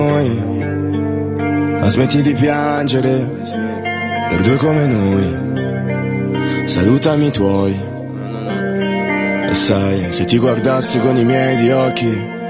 Ma smetti di piangere per due come noi. Salutami i tuoi. E sai, se ti guardassi con i miei di occhi,